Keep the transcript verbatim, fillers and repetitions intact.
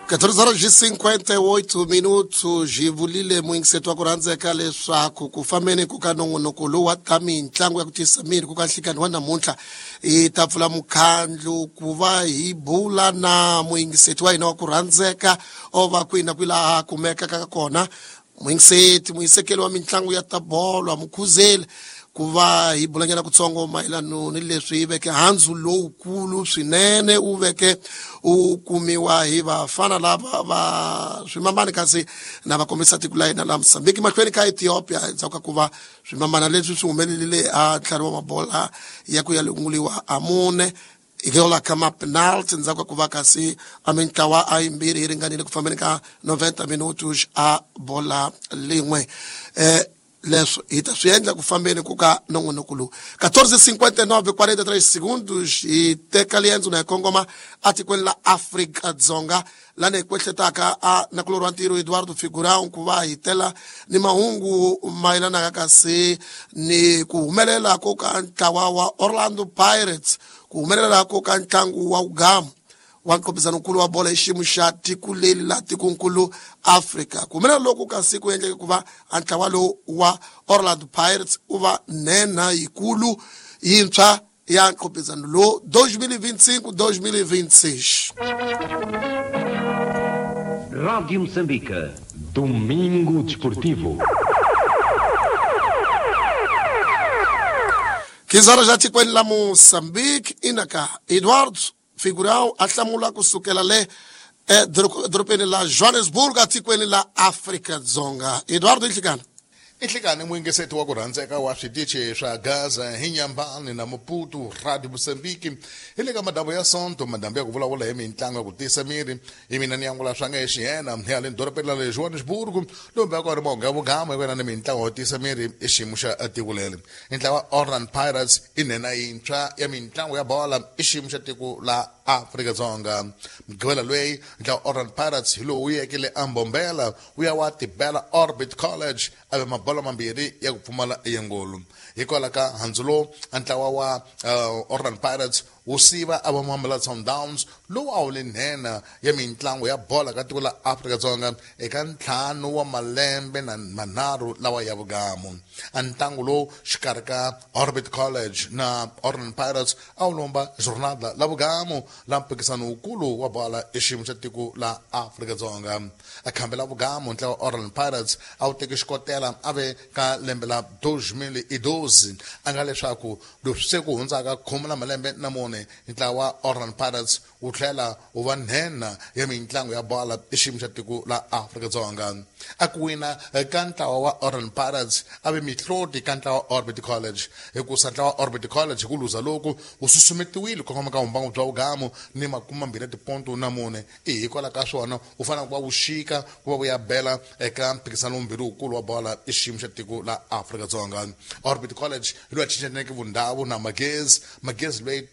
quatorze horas e cinquenta e oito minutos jivulile muingiseto wa kurandzeka leswaku ku fambeni ku ka nongonoko lowu wa ta mitlangu ya ku tisa miri ku ka nhlikani wa namuntlha hi ta pfula mukhandlu ku va hi bula na muingiseti wa hina wa ku rhandzeka o va kwina kwilaha kumekaka kona muingiseti muyisekeli wa mitlangu ya ta bolo Mukhuzeli ku va hi bulanyana kutsongo mayelano ni leswi hi veke handzu lowukulu swinene u veke u kumiwa hi vafana lava va swimamani kasi na va kombisa tiko la hina la Mozambique mahlweni ka Ethiopia endzhaku ka ku va swimamana leswi swi humelelile a ntlhanu wa mabola ya ku ya lunguliwa amune igola kama penalty endzhaku ka ku va kasi a mitlawa a yimbirhi yi ringanile ku fambeni ka noventa minutos a bola lin'we eh leswo hi ta swi endla ku fambeni ku ka nongonoko lowu quatorze cinquenta e nove quarenta e três segundos hi teka liendzo na hi kongoma a tikweni la Afrika-Dzonga lani hi kwehletaka a nakulori wa ntirho Eduardo Figurão ku va hi tela ni mahungu mayelana kasi ni ku humelela ko ka ntlawa wa Orlando Pirates ku humelela ko ka ntlangu wa Ugamo wa nkombisano nkulu wa bola xiyimo xa tiko leli la tikonkulu Africa ku humelela loku kasi ku endleke ku va ntlawa lowu wa Orlando Pirates u va nhenha yikulu yintshwa ya nkombisano lowu dois mil e vinte e cinco dois mil e vinte e seis. Rádio Moçambique, Domingo Desportivo. quinze horas já tikweni la Moçambique inaka Eduardo Figurão a hlamula kusukela le eh, dropeni la Johannesburg a tikweni la Afrika-Dzonga. Eduardo Nhlikani. Nhlikani muingiseto wa ku rhandzeka wa switichi swa Gaza hi Nyambani na Maputo Radio Moçambique hi le ka madambu ya sonto madambu ya ku vulavula hi mitlangu ya ku tisa miri hi mina ni yangula swa nge xihena ya le dorobeni la le Johannesburg lombe ya kona monga vugama hi wena ni mitlangu ya tisa miri i xiyimo xa tiko leli ntlawa Orlando Pirates i nhenha yintshwa ya mitlangu ya bola i xiyimo xa tiko la Afrika-Dzonga mgqivela lweyi ntlawa Orlando Pirates hi lowu yekile ambombela wu ya wa tibela Orbit College ave mabola mambirhi ya ku pfumala eyengolo hikwalaho ka handzu lowu ntlawa wa uh, Orlando Pirates wu siva ava Mamelodi Sundowns lowu a wu le nhenha ya mitlangu ya bola ka tiko la Afrika-Dzonga eka ntlhanu wa malembe na manharhu lawa ya vugamo ntlangu lowu xikarhi ka Orbit College na Orlando Pirates a wu lomba jornada la vugamo la mpikisano wukulu wa bola i xiyimo xa tiko la Afrika-Dzonga a khambi la vugamo ntlawa Orlando Pirates a wu teke xikotela ave ka lembe la dois mil e doze a nga leswaku leswi se ku hundzaka khume na malembe na mune ntlawa Orlando Pirates wu tlhela wu va nhenha ya mitlangu ya bola i xiyimo xa tiko la Afrika-Dzonga a ku wina ka ntlawa wa Orlando Pirates ave mihloti ka ntlawa Orbit College hikusa ntlawa Orbit College ku luza loku wu susumetiwile ku kongoma ka humbangu bya vugamo ni makume mambirhi tiponto na mune i hikwalaho ka swona wu fanele ku va wu xika ku va wu ya bela eka mpikisano wumbirhi wukulu wa bola i xiyimo xa tiko la Afrika-Dzonga Orbit College hi loyi a cinceneke vundhawu na Magezi Magezi loyi